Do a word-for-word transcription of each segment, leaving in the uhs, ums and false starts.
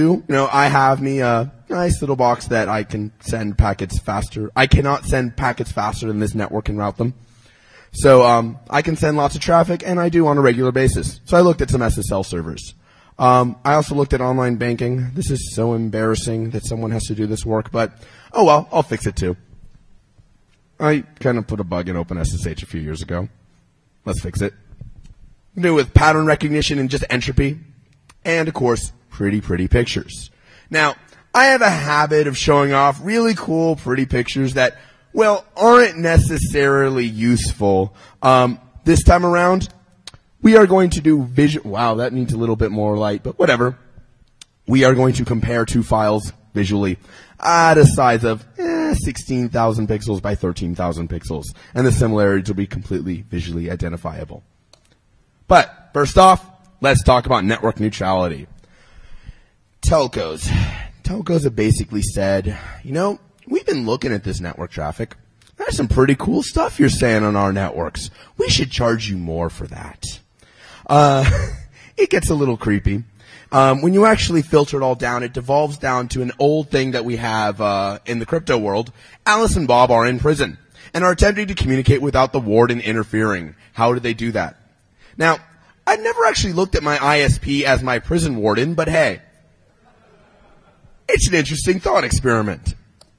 You know, I have me a nice little box that I can send packets faster. I cannot send packets faster than this network can route them. So, um, I can send lots of traffic, and I do on a regular basis. So I looked at some S S L servers. Um, I also looked at online banking. This is so embarrassing that someone has to do this work, but, oh well, I'll fix it too. I kind of put a bug in OpenSSH a few years ago. Let's fix it. Do with pattern recognition and just entropy. And, of course, pretty, pretty pictures. Now, I have a habit of showing off really cool, pretty pictures that, well, aren't necessarily useful. Um, this time around, we are going to do visual. Wow, that needs a little bit more light, but whatever. We are going to compare two files visually at a size of eh, sixteen thousand pixels by thirteen thousand pixels. And the similarities will be completely visually identifiable. But, first off, let's talk about network neutrality. Telcos. Telcos have basically said, you know, we've been looking at this network traffic. There's some pretty cool stuff you're saying on our networks. We should charge you more for that. Uh, it gets a little creepy. Um, when you actually filter it all down, it devolves down to an old thing that we have uh, in the crypto world. Alice and Bob are in prison and are attempting to communicate without the warden interfering. How did they do that? Now, I've never actually looked at my I S P as my prison warden, but hey, it's an interesting thought experiment.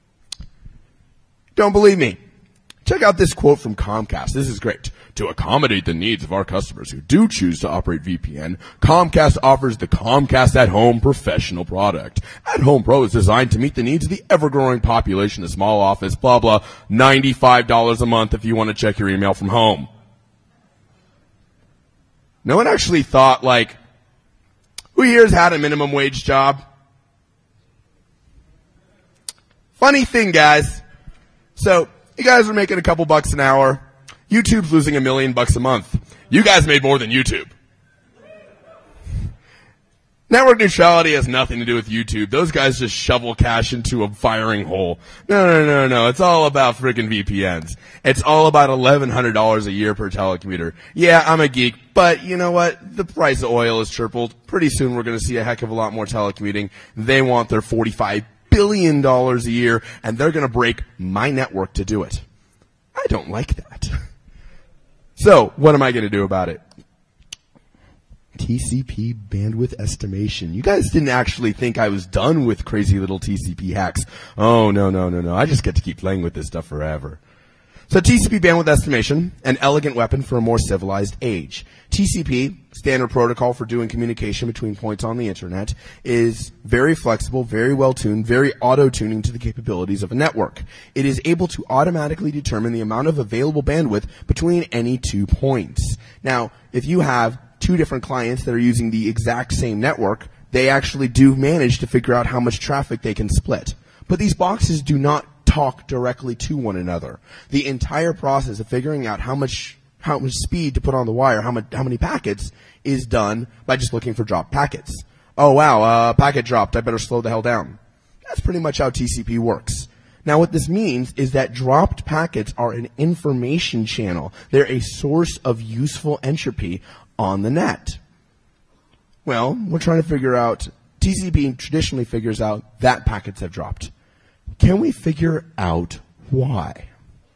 Don't believe me? Check out this quote from Comcast. This is great. To accommodate the needs of our customers who do choose to operate V P N, Comcast offers the Comcast at Home professional product. At Home Pro is designed to meet the needs of the ever-growing population of small office, blah, blah, ninety-five dollars a month if you want to check your email from home. No one actually thought, like, who here's had a minimum wage job? Funny thing, guys. So, you guys are making a couple bucks an hour. YouTube's losing a million bucks a month. You guys made more than YouTube. Network neutrality has nothing to do with YouTube. Those guys just shovel cash into a firing hole. No, no, no, no. It's all about freaking V P Ns. It's all about eleven hundred dollars a year per telecommuter. Yeah, I'm a geek, but you know what? The price of oil has tripled. Pretty soon we're going to see a heck of a lot more telecommuting. They want their forty-five billion dollars a year, and they're going to break my network to do it. I don't like that. So, what am I going to do about it? T C P bandwidth estimation. You guys didn't actually think I was done with crazy little T C P hacks. Oh, no, no, no, no. I just get to keep playing with this stuff forever. So T C P bandwidth estimation, an elegant weapon for a more civilized age. T C P, standard protocol for doing communication between points on the internet, is very flexible, very well tuned, very auto-tuning to the capabilities of a network. It is able to automatically determine the amount of available bandwidth between any two points. Now, if you have two different clients that are using the exact same network, they actually do manage to figure out how much traffic they can split. But these boxes do not talk directly to one another. The entire process of figuring out how much how much speed to put on the wire, how much how many packets, is done by just looking for dropped packets. Oh wow, uh, packet dropped. I better slow the hell down. That's pretty much how T C P works. Now what this means is that dropped packets are an information channel. They're a source of useful entropy on the net. Well, we're trying to figure out, T C P traditionally figures out that packets have dropped. Can we figure out why?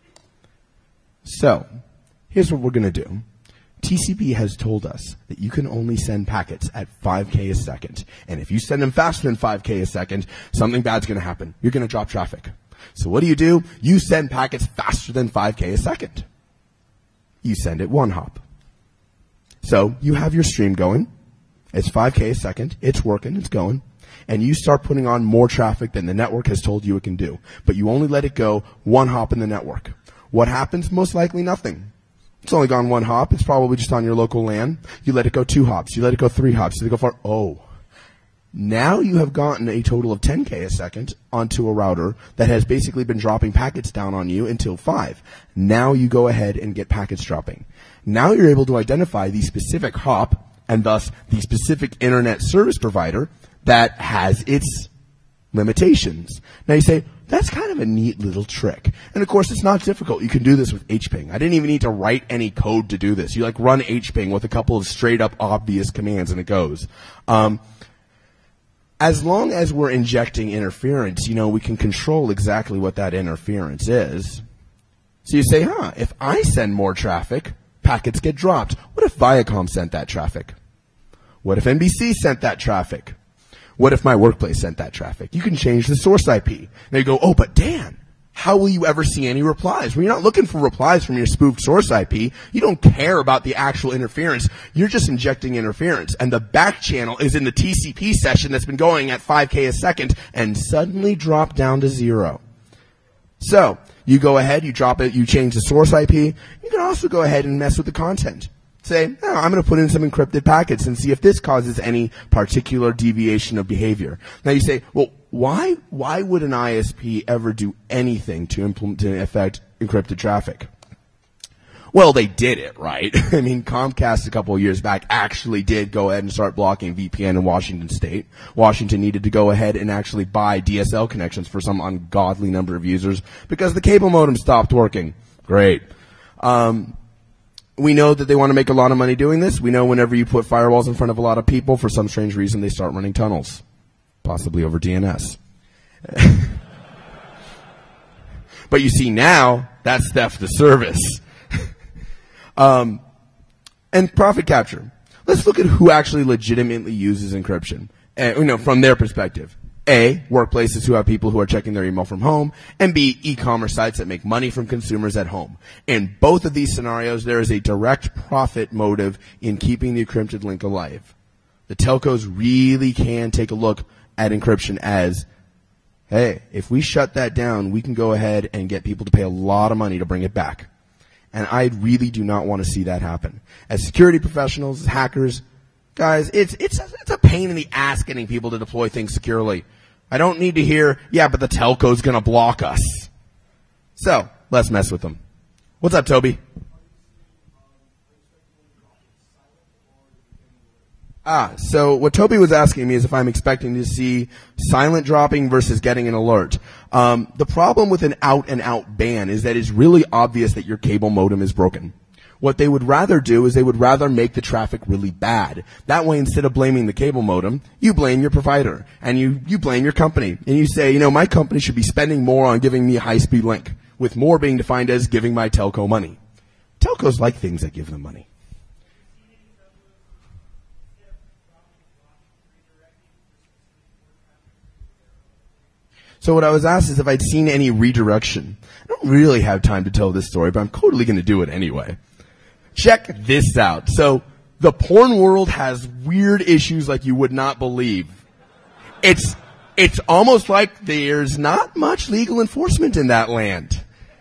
So, here's what we're going to do. T C P has told us that you can only send packets at five K a second. And if you send them faster than five K a second, something bad's going to happen. You're going to drop traffic. So what do you do? You send packets faster than five K a second. You send it one hop. So you have your stream going. It's five K a second. It's working. It's going. And you start putting on more traffic than the network has told you it can do. But you only let it go one hop in the network. What happens? Most likely nothing. It's only gone one hop. It's probably just on your local LAN. You let it go two hops. You let it go three hops. You let it go four. Oh. Now you have gotten a total of ten K a second onto a router that has basically been dropping packets down on you until five. Now you go ahead and get packets dropping. Now you're able to identify the specific hop and thus the specific internet service provider that has its limitations. Now you say, that's kind of a neat little trick. And of course, it's not difficult. You can do this with H P I N G. I didn't even need to write any code to do this. You like run H P I N G with a couple of straight up obvious commands and it goes. Um, as long as we're injecting interference, you know, we can control exactly what that interference is. So you say, huh, if I send more traffic, packets get dropped. What if Viacom sent that traffic? What if N B C sent that traffic? What if my workplace sent that traffic? You can change the source I P. Now you go, oh, but Dan, how will you ever see any replies? Well, you're not looking for replies from your spoofed source I P. You don't care about the actual interference. You're just injecting interference. And the back channel is in the T C P session that's been going at five K a second and suddenly dropped down to zero. So, you go ahead, you drop it, you change the source I P. You can also go ahead and mess with the content. Say, oh, I'm going to put in some encrypted packets and see if this causes any particular deviation of behavior. Now you say, well, why, why would an I S P ever do anything to implement, to affect encrypted traffic? Well, they did it, right? I mean, Comcast a couple of years back actually did go ahead and start blocking V P N in Washington State. Washington needed to go ahead and actually buy D S L connections for some ungodly number of users because the cable modem stopped working. Great. Um, we know that they want to make a lot of money doing this. We know whenever you put firewalls in front of a lot of people, for some strange reason, they start running tunnels. Possibly over D N S. But you see now, that's theft of service. Um, and profit capture. Let's look at who actually legitimately uses encryption. Uh, you know, from their perspective. A, workplaces who have people who are checking their email from home, and B, e-commerce sites that make money from consumers at home. In both of these scenarios, there is a direct profit motive in keeping the encrypted link alive. The telcos really can take a look at encryption as, hey, if we shut that down, we can go ahead and get people to pay a lot of money to bring it back. And I really do not want to see that happen. As security professionals, as hackers, guys, it's, it's, it's a pain in the ass getting people to deploy things securely. I don't need to hear, yeah, but the telco's gonna block us. So, let's mess with them. What's up, Toby? Ah, so what Toby was asking me is if I'm expecting to see silent dropping versus getting an alert. Um, the problem with an out-and-out ban is that it's really obvious that your cable modem is broken. What they would rather do is they would rather make the traffic really bad. That way, instead of blaming the cable modem, you blame your provider, and you, you blame your company. And you say, you know, my company should be spending more on giving me a high-speed link, with more being defined as giving my telco money. Telcos like things that give them money. So what I was asked is if I'd seen any redirection. I don't really have time to tell this story, but I'm totally going to do it anyway. Check this out. So the porn world has weird issues like you would not believe. It's, it's almost like there's not much legal enforcement in that land.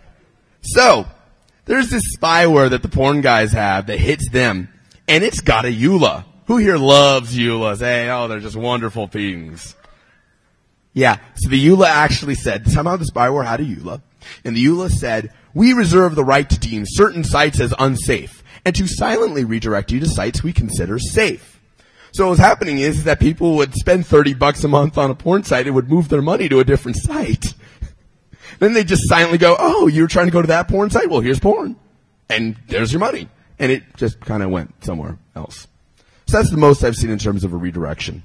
So there's this spyware that the porn guys have that hits them, and it's got a E U L A. Who here loves E U L As? Hey, oh, they're just wonderful things. Yeah, so the E U L A actually said, somehow the spyware had a E U L A, and the E U L A said, we reserve the right to deem certain sites as unsafe, and to silently redirect you to sites we consider safe. So what's happening is that people would spend thirty bucks a month on a porn site and would move their money to a different site. Then they just silently go, oh, you're trying to go to that porn site? Well, here's porn. And there's your money. And it just kind of went somewhere else. So that's the most I've seen in terms of a redirection.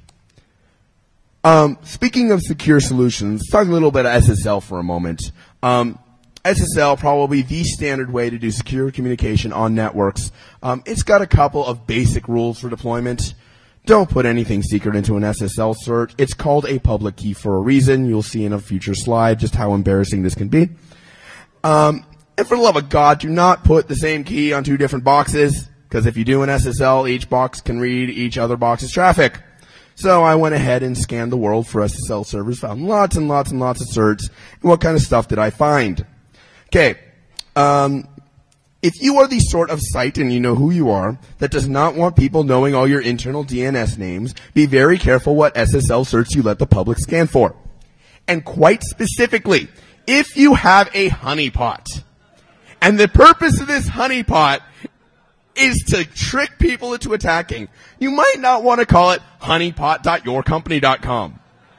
Um, speaking of secure solutions, let's talk a little bit of S S L for a moment. Um, S S L, probably the standard way to do secure communication on networks. Um, it's got a couple of basic rules for deployment. Don't put anything secret into an S S L cert. It's called a public key for a reason. You'll see in a future slide just how embarrassing this can be. Um, and for the love of God, do not put the same key on two different boxes, because if you do an S S L, each box can read each other box's traffic. So I went ahead and scanned the world for S S L servers, found lots and lots and lots of certs. And what kind of stuff did I find? Okay. Um, if you are the sort of site, and you know who you are, that does not want people knowing all your internal D N S names, be very careful what S S L certs you let the public scan for. And quite specifically, if you have a honeypot, and the purpose of this honeypot is to trick people into attacking, you might not want to call it honeypot dot your company dot com.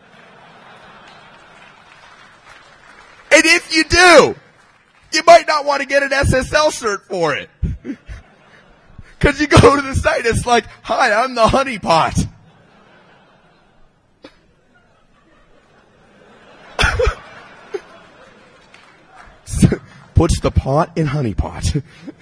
And if you do, you might not want to get an S S L cert for it. Because you go to the site, it's like, hi, I'm the honeypot. puts the pot in honey pot.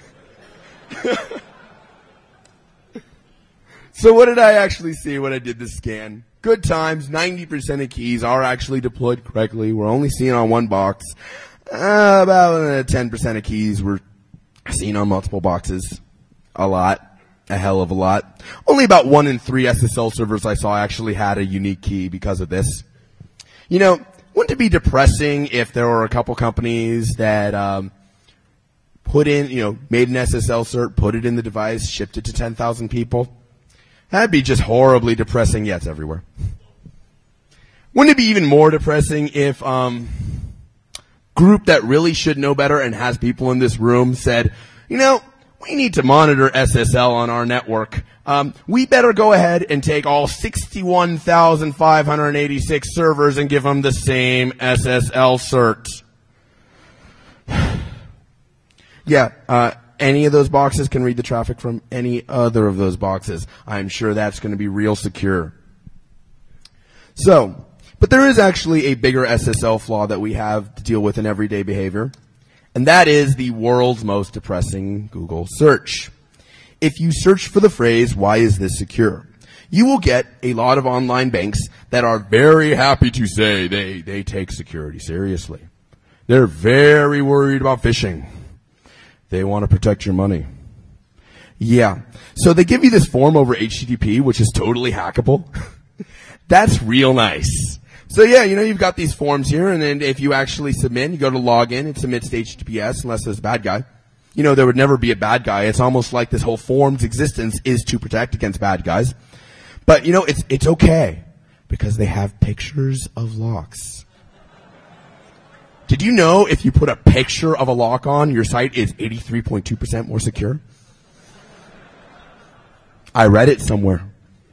So what did I actually see when I did the scan? Good times, ninety percent of keys are actually deployed correctly. We're only seeing on one box. Uh, about uh, ten percent of keys were seen on multiple boxes. A lot. A hell of a lot. Only about one in three S S L servers I saw actually had a unique key because of this. You know, wouldn't it be depressing if there were a couple companies that um, put in, you know, made an S S L cert, put it in the device, shipped it to ten thousand people? That'd be just horribly depressing. Yeah, it's everywhere. Wouldn't it be even more depressing if um group that really should know better and has people in this room said, you know, we need to monitor S S L on our network. Um, we better go ahead and take all sixty-one thousand five hundred eighty-six servers and give them the same S S L cert. Yeah, uh, any of those boxes can read the traffic from any other of those boxes. I'm sure that's going to be real secure. So, but there is actually a bigger S S L flaw that we have to deal with in everyday behavior. And that is the world's most depressing Google search. If you search for the phrase, why is this secure? You will get a lot of online banks that are very happy to say they, they take security seriously. They're very worried about phishing. They want to protect your money. Yeah. So they give you this form over H T T P, which is totally hackable. That's real nice. So yeah, you know, you've got these forms here, and then if you actually submit, you go to log in, it submits to H T T P S unless there's a bad guy. You know, there would never be a bad guy. It's almost like this whole form's existence is to protect against bad guys. But, you know, it's, it's okay because they have pictures of locks. Did you know if you put a picture of a lock on, your site is eighty-three point two percent more secure? I read it somewhere.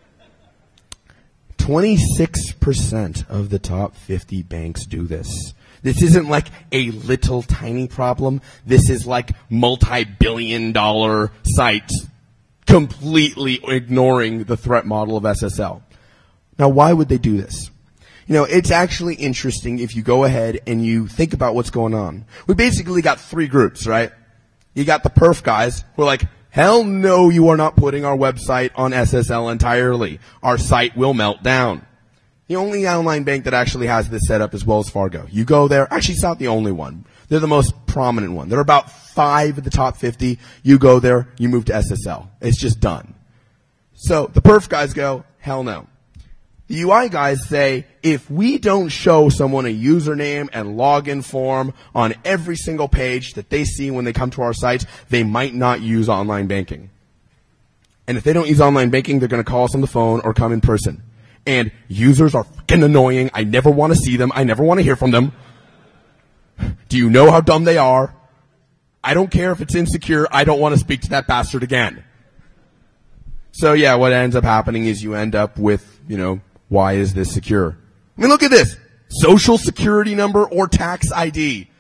twenty-six percent of the top fifty banks do this. This isn't like a little tiny problem. This is like multi-billion dollar sites completely ignoring the threat model of S S L. Now, why would they do this? You know, it's actually interesting if you go ahead and you think about what's going on. We basically got three groups, right? You got the perf guys who are like, hell no, you are not putting our website on S S L entirely. Our site will melt down. The only online bank that actually has this set up is Wells Fargo. You go there. Actually, it's not the only one. They're the most prominent one. There are about five of the top fifty. You go there, you move to S S L. It's just done. So the perf guys go, hell no. The U I guys say, if we don't show someone a username and login form on every single page that they see when they come to our site, they might not use online banking. And if they don't use online banking, they're going to call us on the phone or come in person. And users are fucking annoying. I never want to see them. I never want to hear from them. Do you know how dumb they are? I don't care if it's insecure. I don't want to speak to that bastard again. So yeah, what ends up happening is you end up with, you know, why is this secure? I mean, look at this. Social security number or tax I D.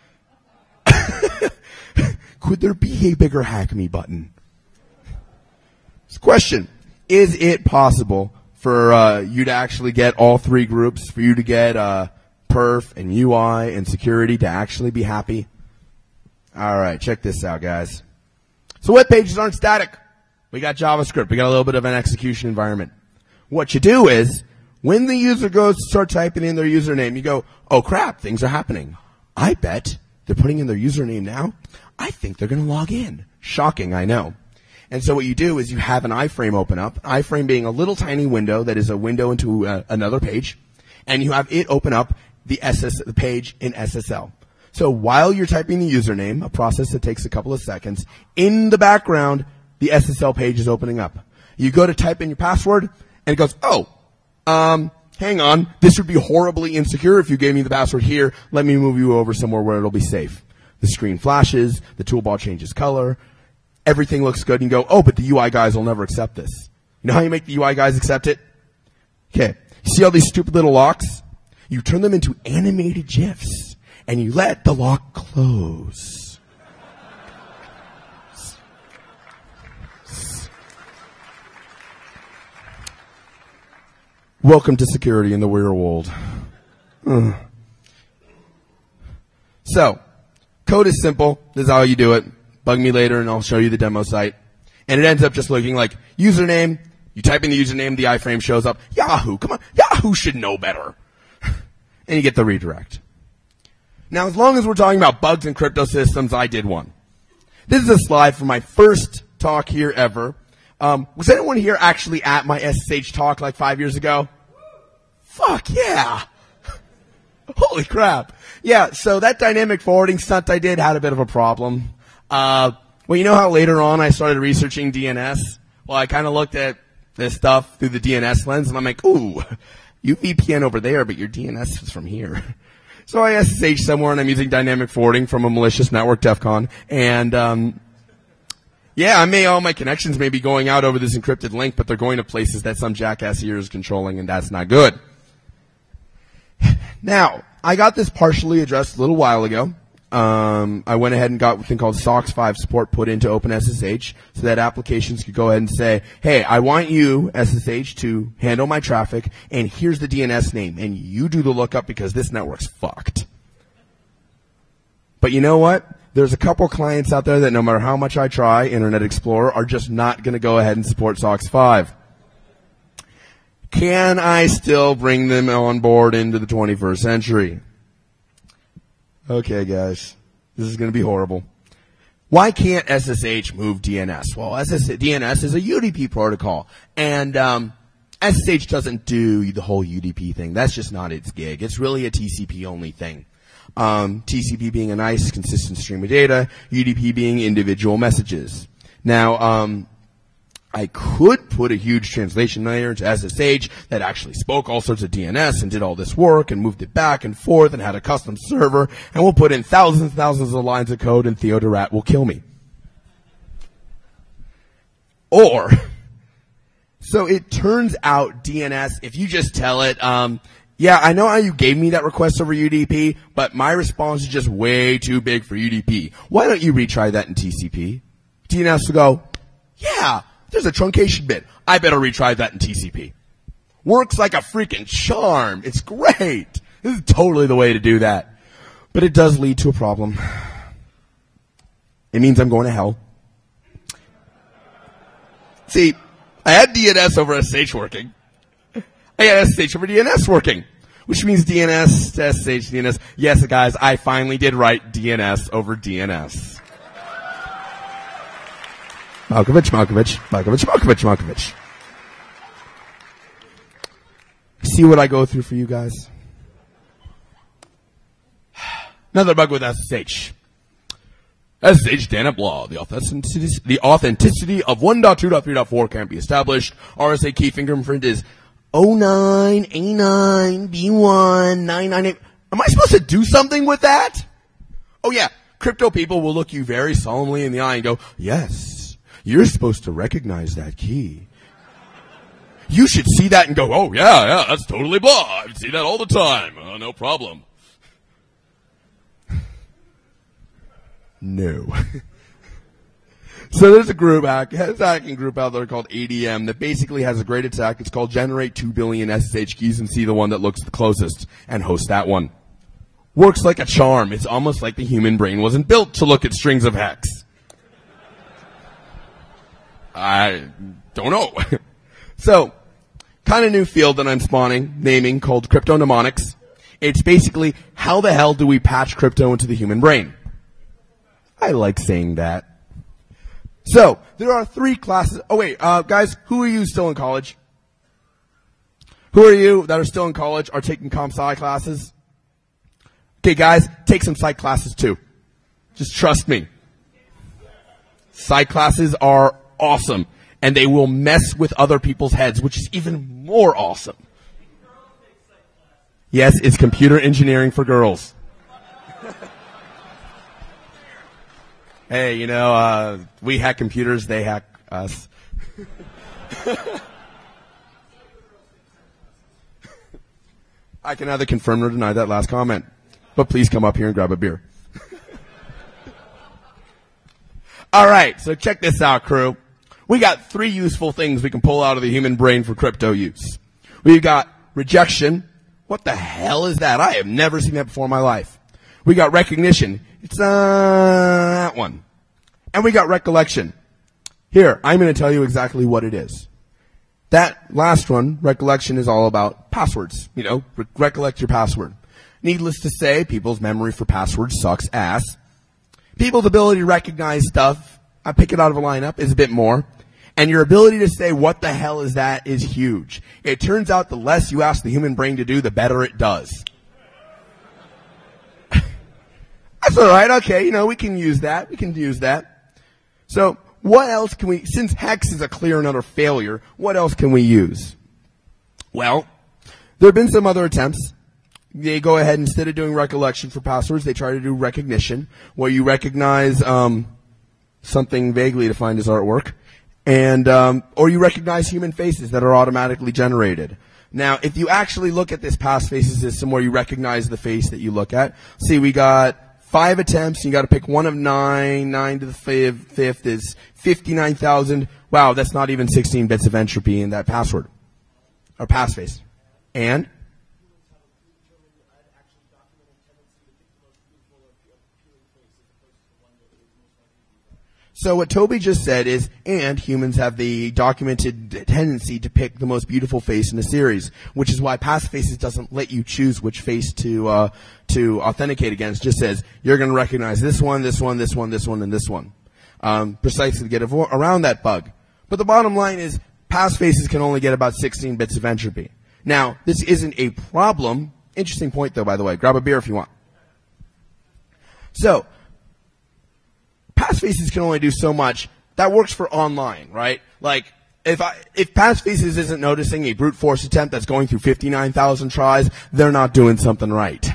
Could there be a bigger hack me button? This question. Is it possible for uh, you to actually get all three groups, for you to get uh, perf and U I and security to actually be happy? All right, check this out, guys. So web pages aren't static. We got JavaScript. We got a little bit of an execution environment. What you do is, when the user goes to start typing in their username, you go, oh crap, things are happening. I bet they're putting in their username now. I think they're going to log in. Shocking, I know. And so what you do is you have an iframe open up, iframe being a little tiny window that is a window into uh, another page, and you have it open up the S S, the page in S S L. So while you're typing the username, a process that takes a couple of seconds, in the background, the S S L page is opening up. You go to type in your password, and it goes, oh, um, hang on, this would be horribly insecure if you gave me the password here. Let me move you over somewhere where it'll be safe. The screen flashes, the toolbar changes color, everything looks good, and you go, oh, but the U I guys will never accept this. You know how you make the U I guys accept it? Okay, you see all these stupid little locks? You turn them into animated GIFs, and you let the lock close. Welcome to security in the real world. Uh. So, code is simple. This is how you do it. Bug me later and I'll show you the demo site. And it ends up just looking like username. You type in the username, the iframe shows up. Yahoo, come on. Yahoo should know better. And you get the redirect. Now, as long as we're talking about bugs in crypto systems, I did one. This is a slide from my first talk here ever. Um, was anyone here actually at my S S H talk like five years ago? Fuck yeah. Holy crap. Yeah, so that dynamic forwarding stunt I did had a bit of a problem. Uh, well, you know how later on I started researching D N S? Well, I kind of looked at this stuff through the D N S lens, and I'm like, ooh, you V P N over there, but your D N S is from here. So I S S H somewhere, and I'm using dynamic forwarding from a malicious network, DEF CON, and um, yeah, I may all my connections may be going out over this encrypted link, but they're going to places that some jackass here is controlling, and that's not good. Now, I got this partially addressed a little while ago. Um, I went ahead and got a thing called SOX five support put into OpenSSH so that applications could go ahead and say, hey, I want you, S S H, to handle my traffic, and here's the D N S name, and you do the lookup because this network's fucked. But you know what? There's a couple clients out there that no matter how much I try, Internet Explorer, are just not going to go ahead and support SOX five. Can I still bring them on board into the twenty-first century? Okay, guys, this is going to be horrible. Why can't S S H move D N S? Well, S S H, D N S is a U D P protocol, and um, S S H doesn't do the whole U D P thing. That's just not its gig. It's really a T C P only thing. Um, T C P being a nice, consistent stream of data, U D P being individual messages. Now, um, I could put a huge translation layer into S S H that actually spoke all sorts of D N S and did all this work and moved it back and forth and had a custom server, and we'll put in thousands and thousands of lines of code and Theodorat will kill me. Or, so it turns out D N S, if you just tell it, um, yeah, I know how you gave me that request over U D P, but my response is just way too big for U D P. Why don't you retry that in T C P? D N S will go, yeah, there's a truncation bit. I better retry that in T C P. Works like a freaking charm. It's great. This is totally the way to do that. But it does lead to a problem. It means I'm going to hell. See, I had D N S over S S H working. I had S S H over D N S working. Which means D N S to S S H, D N S. Yes, guys, I finally did write D N S over D N S. Malkovich, Malkovich, Malkovich, Malkovich, Malkovich. See what I go through for you guys? Another bug with S S H. S S H DANUP law. The authenticity, the authenticity of one point two point three point four can't be established. R S A key fingerprint is oh nine A nine B one nine nine eight. Am I supposed to do something with that? Oh yeah, crypto people will look you very solemnly in the eye and go, yes. You're supposed to recognize that key. You should see that and go, oh, yeah, yeah, that's totally blah. I see that all the time. Uh, no problem. No. So there's a group hack, hacking group out there called A D M that basically has a great attack. It's called generate two billion S S H keys and see the one that looks the closest and host that one. Works like a charm. It's almost like the human brain wasn't built to look at strings of hex. I don't know. So, kind of new field that I'm spawning, naming, called crypto mnemonics. It's basically, how the hell do we patch crypto into the human brain? I like saying that. So, there are three classes. Oh wait, uh, guys, who are you still in college? Who are you that are still in college, are taking comp sci classes? Okay guys, take some psych classes too. Just trust me. Psych classes are awesome, and they will mess with other people's heads, which is even more awesome. Yes, it's computer engineering for girls. Hey, you know, uh, we hack computers, they hack us. I can neither confirm nor deny that last comment, but please come up here and grab a beer. All right, so check this out, crew. We got three useful things we can pull out of the human brain for crypto use. We've got rejection. What the hell is that? I have never seen that before in my life. We got recognition. It's, uh, that one. And we got recollection. Here, I'm going to tell you exactly what it is. That last one, recollection, is all about passwords. You know, re- recollect your password. Needless to say, people's memory for passwords sucks ass. People's ability to recognize stuff, I pick it out of a lineup, is a bit more. And your ability to say, what the hell is that, is huge. It turns out the less you ask the human brain to do, the better it does. That's alright, okay, you know, we can use that. We can use that. So, what else can we, since hex is a clear and utter failure, what else can we use? Well, there have been some other attempts. They go ahead, instead of doing recollection for passwords, they try to do recognition, where you recognize um, something vaguely defined as artwork, and um, or you recognize human faces that are automatically generated. Now, if you actually look at this pass faces system where you recognize the face that you look at, see, we got five attempts, you got to pick one of nine. Nine to the fifth, fifth is fifty-nine thousand. Wow, that's not even sixteen bits of entropy in that password or passphrase. And so what Toby just said is, and humans have the documented tendency to pick the most beautiful face in the series, which is why Passfaces doesn't let you choose which face to uh to authenticate against. It just says you're going to recognize this one, this one, this one, this one, and this one, um, precisely to get avo- around that bug. But the bottom line is, Passfaces can only get about sixteen bits of entropy. Now, this isn't a problem. Interesting point, though. By the way, grab a beer if you want. So, Passfaces can only do so much. That works for online, right? Like, if I, if Passfaces isn't noticing a brute force attempt that's going through fifty-nine thousand tries, they're not doing something right.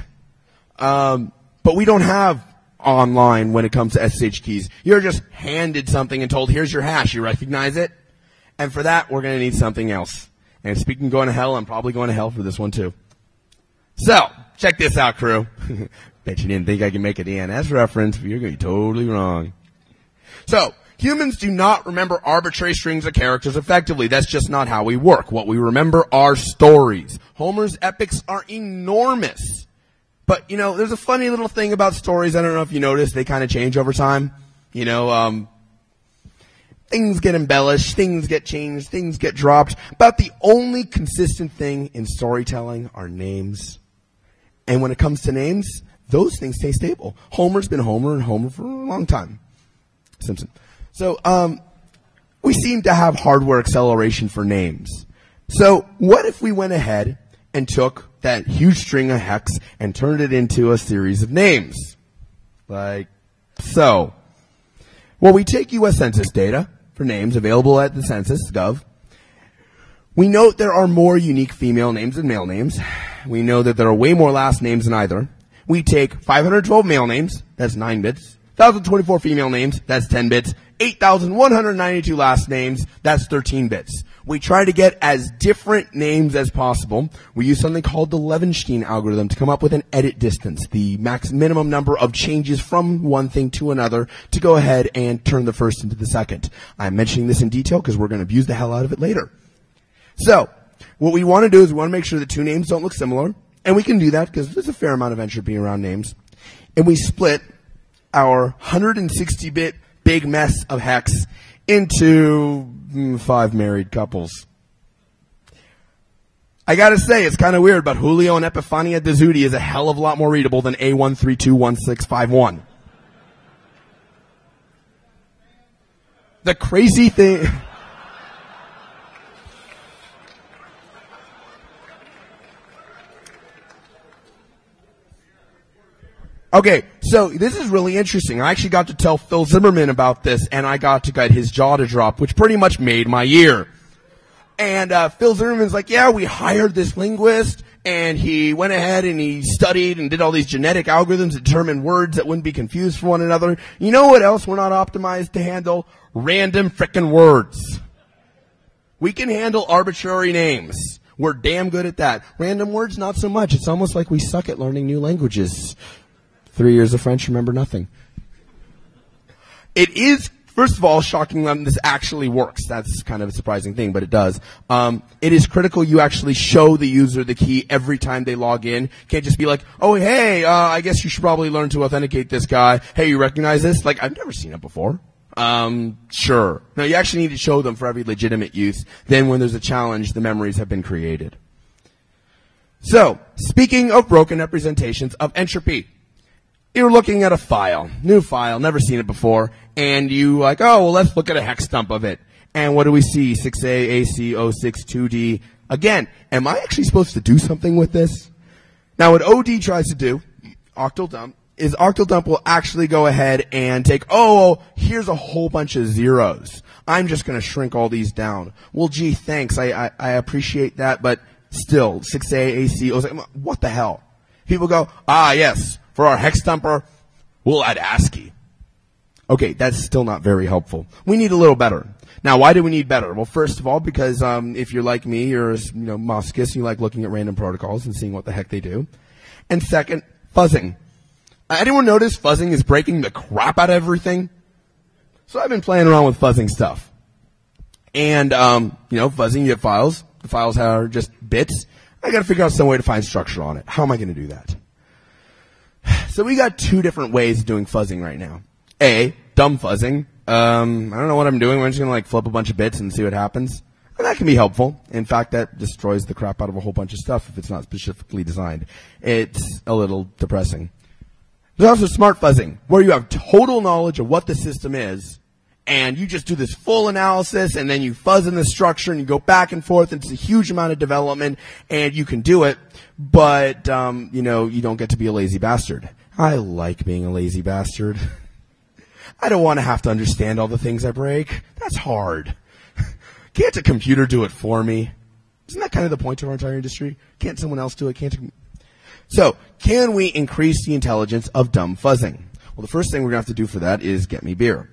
Um, but we don't have online when it comes to S S H keys. You're just handed something and told, here's your hash. You recognize it? And for that, we're going to need something else. And speaking of going to hell, I'm probably going to hell for this one too. So, check this out, crew. Bet you didn't think I could make a D N S reference, but you're going to be totally wrong. So, humans do not remember arbitrary strings of characters effectively. That's just not how we work. What we remember are stories. Homer's epics are enormous. But, you know, there's a funny little thing about stories. I don't know if you noticed. They kind of change over time. You know, um, things get embellished, things get changed, things get dropped. But the only consistent thing in storytelling are names. And when it comes to names, those things stay stable. Homer's been Homer and Homer for a long time. Simpson. So, um, we seem to have hardware acceleration for names. So, what if we went ahead and took that huge string of hex and turned it into a series of names? Like so. Well, we take U S Census data for names available at the census dot gov. We note there are more unique female names than male names. We know that there are way more last names than either. We take five hundred twelve male names, that's nine bits. one thousand twenty-four female names, that's ten bits. eight thousand one hundred ninety-two last names, that's thirteen bits. We try to get as different names as possible. We use something called the Levenstein algorithm to come up with an edit distance, the max minimum number of changes from one thing to another, to go ahead and turn the first into the second. I'm mentioning this in detail because we're going to abuse the hell out of it later. So, what we want to do is we want to make sure the two names don't look similar, and we can do that because there's a fair amount of entropy around names. And we split our one hundred sixty bit big mess of hex into mm, five married couples. I gotta say, it's kind of weird, but Julio and Epifania Dezzuti is a hell of a lot more readable than A one three two one six five one. The crazy thing... Okay, so this is really interesting. I actually got to tell Phil Zimmerman about this, and I got to get his jaw to drop, which pretty much made my year. And uh Phil Zimmerman's like, yeah, we hired this linguist, and he went ahead and he studied and did all these genetic algorithms to determine words that wouldn't be confused for one another. You know what else we're not optimized to handle? Random frickin' words. We can handle arbitrary names. We're damn good at that. Random words, not so much. It's almost like we suck at learning new languages. Three years of French, remember nothing. It is First of all, shocking them, this actually works. That's kind of a surprising thing, but it does. Um, it is critical you actually show the user the key every time they log in. Can't just be like, oh, hey, uh, I guess you should probably learn to authenticate this guy. Hey, you recognize this? Like, I've never seen it before. Um, sure. No, you actually need to show them for every legitimate use. Then when there's a challenge, the memories have been created. So, speaking of broken representations of entropy. You're looking at a file, new file, never seen it before, and you like, oh, well, let's look at a hex dump of it. And what do we see? six A A C zero six two D. Again, am I actually supposed to do something with this? Now, what O D tries to do, octal dump, is octal dump will actually go ahead and take, oh, here's a whole bunch of zeros. I'm just going to shrink all these down. Well, gee, thanks. I, I, I appreciate that, but still, six A A C, what the hell? People go, ah, yes. For our hex dumper, we'll add ASCII. Okay, that's still not very helpful. We need a little better. Now, why do we need better? Well, first of all, because um, if you're like me, you're you know Moskis, you like looking at random protocols and seeing what the heck they do. And second, fuzzing. Uh, anyone notice fuzzing is breaking the crap out of everything? So I've been playing around with fuzzing stuff. And, um, you know, fuzzing, you get files. The files are just bits. I gotta figure out some way to find structure on it. How am I gonna do that? So we got two different ways of doing fuzzing right now. A, dumb fuzzing. Um, I don't know what I'm doing. I'm just going to like flip a bunch of bits and see what happens. And that can be helpful. In fact, that destroys the crap out of a whole bunch of stuff if it's not specifically designed. It's a little depressing. There's also smart fuzzing, where you have total knowledge of what the system is, and you just do this full analysis, and then you fuzz in the structure, and you go back and forth, and it's a huge amount of development, and you can do it, but, um, you know, you don't get to be a lazy bastard. I like being a lazy bastard. I don't want to have to understand all the things I break. That's hard. Can't a computer do it for me? Isn't that kind of the point of our entire industry? Can't someone else do it? Can't. So, can we increase the intelligence of dumb fuzzing? Well, the first thing we're going to have to do for that is get me beer.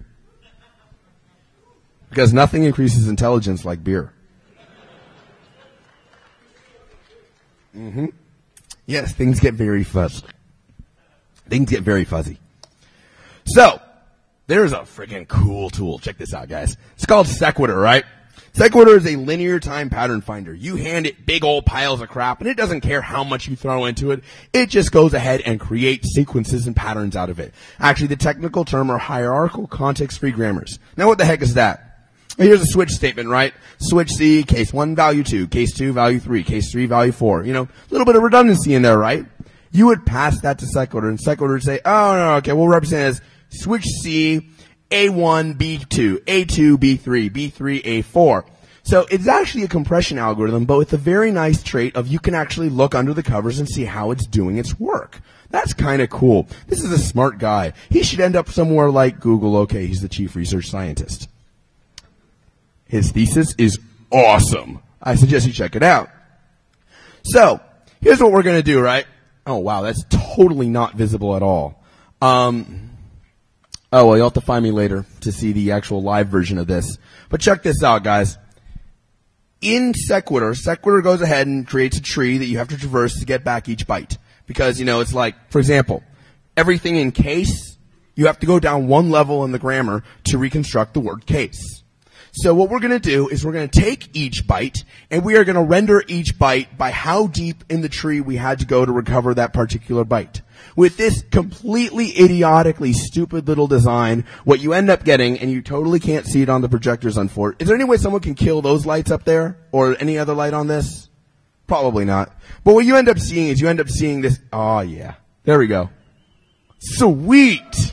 Because nothing increases intelligence like beer. Mm-hmm. Yes, things get very fuzzy. Things get very fuzzy. So, there's a freaking cool tool. Check this out, guys. It's called Sequitur, right? Sequitur is a linear time pattern finder. You hand it big old piles of crap, and it doesn't care how much you throw into it. It just goes ahead and creates sequences and patterns out of it. Actually, the technical term are hierarchical context-free grammars. Now, what the heck is that? Here's a switch statement, right? Switch C, case one, value two, case two, value three, case three, value four. You know, a little bit of redundancy in there, right? You would pass that to Sequitur, and Sequitur would say, oh, no, okay, we'll represent it as switch C, A one, B two, A two, B three, B three, A four. So it's actually a compression algorithm, but with a very nice trait of you can actually look under the covers and see how it's doing its work. That's kind of cool. This is a smart guy. He should end up somewhere like Google. Okay, he's the chief research scientist. His thesis is awesome. I suggest you check it out. So, here's what we're going to do, right? Oh, wow, that's totally not visible at all. Um, oh, well, you'll have to find me later to see the actual live version of this. But check this out, guys. In Sequitur, Sequitur goes ahead and creates a tree that you have to traverse to get back each byte. Because, you know, it's like, for example, everything in case, you have to go down one level in the grammar to reconstruct the word case. So what we're going to do is we're going to take each byte, and we are going to render each byte by how deep in the tree we had to go to recover that particular byte. With this completely idiotically stupid little design, what you end up getting, and you totally can't see it on the projectors, unfortunately. Is there any way someone can kill those lights up there? Or any other light on this? Probably not. But what you end up seeing is you end up seeing this. Oh, yeah. There we go. Sweet!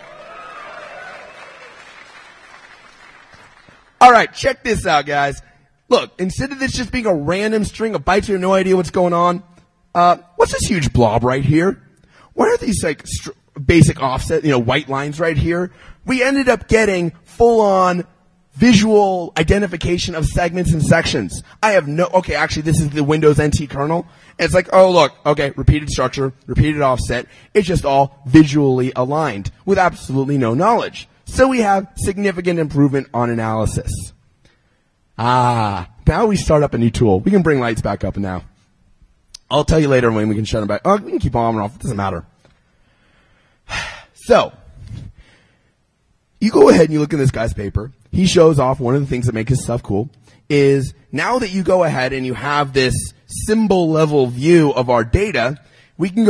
All right, check this out, guys. Look, instead of this just being a random string of bytes, you have no idea what's going on. Uh, what's this huge blob right here? What are these like str- basic offset, you know, white lines right here? We ended up getting full-on visual identification of segments and sections. I have no. Okay, actually, this is the Windows N T kernel. And it's like, oh look, okay, repeated structure, repeated offset. It's just all visually aligned with absolutely no knowledge. So we have significant improvement on analysis. Ah, now we start up a new tool. We can bring lights back up now. I'll tell you later when we can shut them back. Oh, we can keep them on and off. It doesn't matter. So, you go ahead and you look in this guy's paper. He shows off one of the things that make his stuff cool is now that you go ahead and you have this symbol level view of our data, we can go